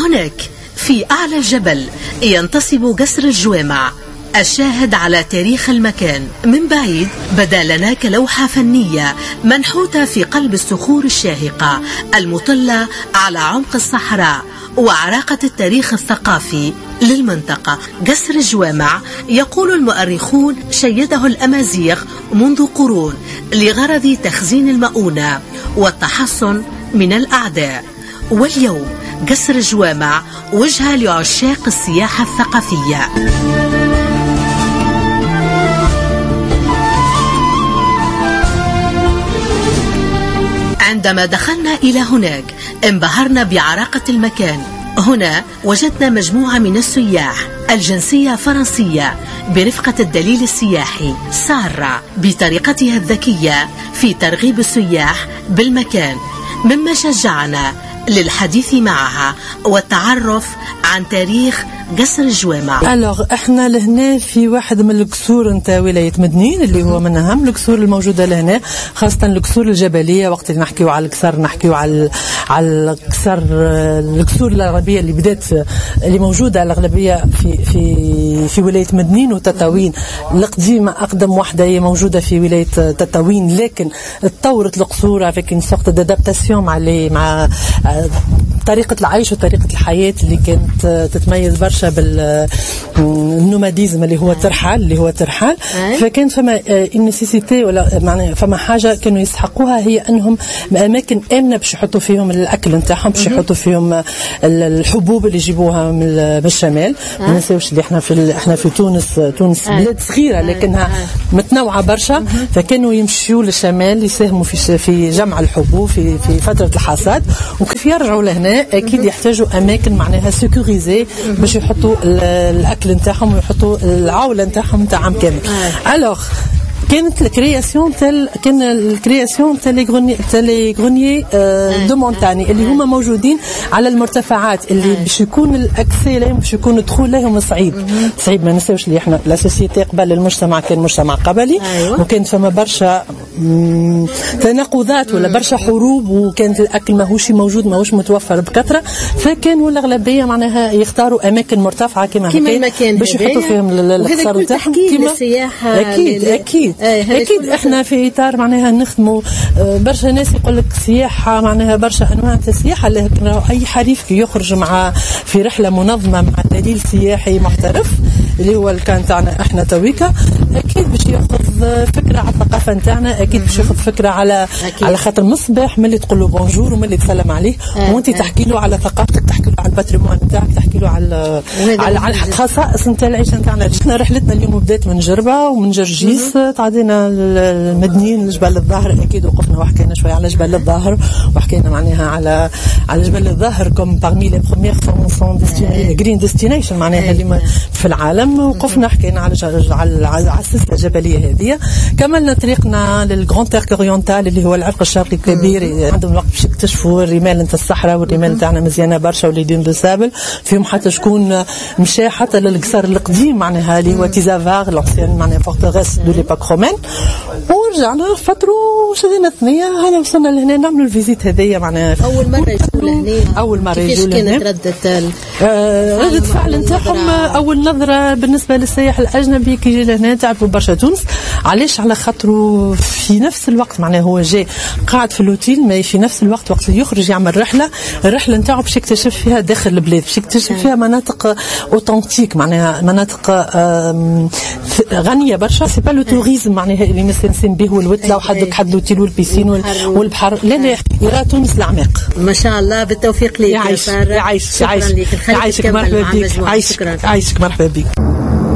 هناك في أعلى الجبل ينتصب جسر الجوامع، الشاهد على تاريخ المكان من بعيد بدا لنا كلوحة فنية منحوتة في قلب الصخور الشاهقة المطلة على عمق الصحراء وعراقة التاريخ الثقافي للمنطقة. جسر الجوامع يقول المؤرخون شيده الأمازيغ منذ قرون لغرض تخزين المؤونة والتحصن من الأعداء، واليوم جسر الجوامع وجهة لعشاق السياحة الثقافية. عندما دخلنا إلى هناك انبهرنا بعراقة المكان. هنا وجدنا مجموعة من السياح الجنسية فرنسية برفقة الدليل السياحي سارة بطريقتها الذكية في ترغيب السياح بالمكان، مما شجعنا للحديث معها والتعرف عن تاريخ جسر الجوامع. الوغ احنا لهنا في واحد من الكسور نتاع ولايه مدنين اللي هو من اهم الكسور الموجوده لهنا، خاصه الكسور الجبليه. وقت اللي نحكيو على الكسر نحكيو على الكسور العربيه اللي بدات اللي موجوده الاغلبيه في ولايه مدنين وتطاوين القديمه. اقدم واحده هي موجوده في ولايه تطاوين، لكن تطورت القصور افيك ان سورت دادابتاسيون مع طريقة العيش وطريقة الحياة اللي كانت تتميز برشا بالنوماديزم اللي هو ترحال. فكان فما النسيسيتي ولا معناها فما حاجة كانوا يسحقوها، هي أنهم أماكن آمنة باش يحطوا فيهم الأكل نتاعهم، باش يحطوا فيهم الحبوب اللي يجيبوها من الشمال. ما ننساوش اللي احنا في تونس بلاد صغيرة لكنها متنوعة برشا، فكانوا يمشيوا للشمال يساهموا في جمع الحبوب في فترة الحصاد. وكيف يرجعوا لهنا اكيد يحتاجوا اماكن معناها سيكوريزي باش يحطوا الاكل نتاعهم ويحطوا العوله نتاعهم نتاع عام كامل. الوغ كانت الكرياسيون تاع لي غرونيي دو مونتاني اللي هما موجودين على المرتفعات اللي باش يكون الاكسي لهم باش يكون الدخول لهم صعيب. ما نساوش اللي احنا لا سوسيتي قبل المجتمع كان مجتمع قبلي، وكان فما برشا تناقضات ولا برشا حروب، وكانت الاكل ماهوش موجود ماهوش متوفر بكثره، فكانوا الاغلبيه معناها يختاروا اماكن مرتفعه كما المكان باش يحطوا فيهم الخساره نتاعهم كيما السياحه. اكيد احنا في اطار معناها نخدموا برشا ناس يقول لك سياحه معناها برشا انواع تاع السياحه، لكن اي حريف كي يخرج مع في رحله منظمه مع دليل سياحي محترف اللي هو الكان تاعنا احنا تويكا، اكيد باش ياخذ فكره على الثقافه نتاعنا، اكيد باش ياخذ فكره على خاطر المصباح ملي تقول له بونجور وملي تسلم عليه وانت تحكي له على ثقافتك، تحكي له على الباتريمون نتاعك، تحكي له على الخصائص نتاع العيشه نتاعنا. احنا رحلتنا اليوم بدات من جربه ومن جرجيس تعدينا المدنيين لجبل الظاهر، اكيد وقفنا وحكينا شويه على جبل الظاهر وحكينا معناها على جبل الظاهر كوم باغمي لي بروميير سون جرين ديستينيشن معناها اللي في العالم. وقفنا حكينا على السلسله الجبليه هذه. كملنا طريقنا للغران تيرك اورينتال اللي هو العرق الشرقي الكبير، عندهم الوقت باش يكتشفوا الرمال نتاع الصحراء، والرمال نتاعنا مزيانه برشا وليدين دو سابل فيهم، حتى شكون مشى حتى للقصر القديم معناها اللي هو تيزافار لونسيان معناها فورتريس دو ليبوك رومان. ورجعنا فتروا وشدينا ثنيه هنا وصلنا لهنا نعملوا الفيزيت هذيا معناها اول مره يجوا لهنا. كانت ردة فعل نتاعهم اول نظره بالنسبه للسياح الاجنبي كي يجي لهنا تعرفوا برشا تونس علاش؟ على خاطروا في نفس الوقت معناها هو جاي قاعد في الاوتيل، ما في نفس الوقت وقت يخرج يعمل الرحله نتاعو باش يكتشف فيها داخل البلاد، باش يكتشف فيها مناطق اوتنتيك معناها مناطق غنيه برشا. سي با لو توريزم معناها اللي مستنسين به والوتله وحدك حد الاوتيل والبيسين والبحر، لا يرى تونس الاعماق. ما شاء الله بالتوفيق ليك يا ساره. يعيشك مرحبا بك.